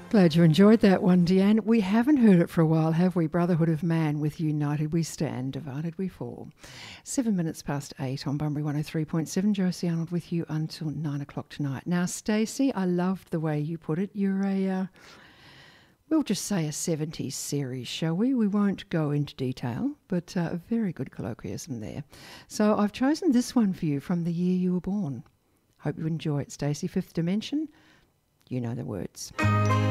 Glad you enjoyed that one, Deanne. We haven't heard it for a while, have we? Brotherhood of Man with United We Stand, Divided We Fall. 7 minutes past 8 on Bunbury 103.7. Josie Arnold with you until 9 o'clock tonight. Now, Stacey, I loved the way you put it. You're we'll just say a 70s series, shall we? We won't go into detail, but a very good colloquialism there. So I've chosen this one for you from the year you were born. Hope you enjoy it, Stacey. Fifth Dimension. You know the words.